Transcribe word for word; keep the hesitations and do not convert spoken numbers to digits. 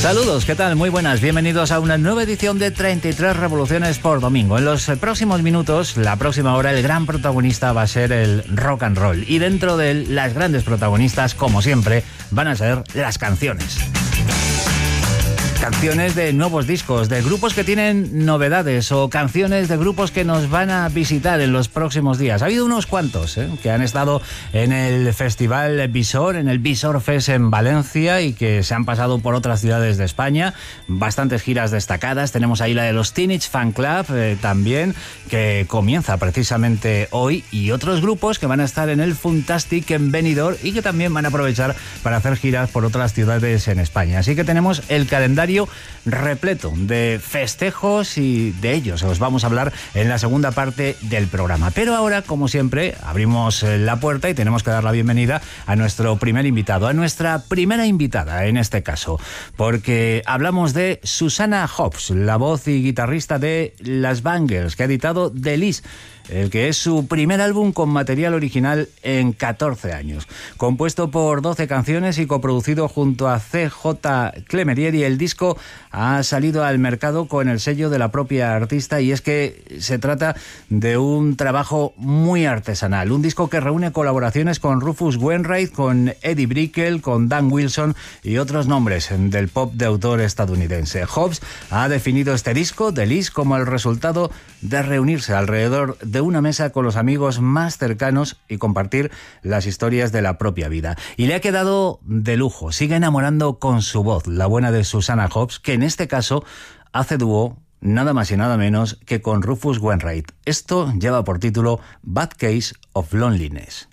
Saludos, ¿qué tal? Muy buenas, bienvenidos a una nueva edición de treinta y tres Revoluciones por Domingo. En los próximos minutos, la próxima hora, el gran protagonista va a ser el rock and roll. Y dentro de él, las grandes protagonistas, como siempre, van a ser las canciones. Canciones de nuevos discos, de grupos que tienen novedades o canciones de grupos que nos van a visitar en los próximos días. Ha habido unos cuantos ¿eh? que han estado en el Festival Visor, en el Visor Fest en Valencia y que se han pasado por otras ciudades de España. Bastantes giras destacadas. Tenemos ahí la de los Teenage Fan Club eh, también, que comienza precisamente hoy, y otros grupos que van a estar en el Funtastic en Benidorm y que también van a aprovechar para hacer giras por otras ciudades en España. Así que tenemos el calendario repleto de festejos y de ellos os vamos a hablar en la segunda parte del programa. Pero ahora, como siempre, abrimos la puerta y tenemos que dar la bienvenida a nuestro primer invitado, a nuestra primera invitada en este caso, porque hablamos de Susanna Hoffs, la voz y guitarrista de Las Bangles, que ha editado The List, el que es su primer álbum con material original en catorce años. Compuesto por doce canciones y coproducido junto a C J Clemerieri, el disco ha salido al mercado con el sello de la propia artista, y es que se trata de un trabajo muy artesanal, un disco que reúne colaboraciones con Rufus Wainwright, con Eddie Brickell, con Dan Wilson y otros nombres del pop de autor estadounidense. Hobbs ha definido este disco, The List, como el resultado de reunirse alrededor de una mesa con los amigos más cercanos y compartir las historias de la propia vida. Y le ha quedado de lujo, sigue enamorando con su voz, la buena de Susanna Hoffs, que en este caso hace dúo nada más y nada menos que con Rufus Wainwright. Esto lleva por título Bad Case of Loneliness.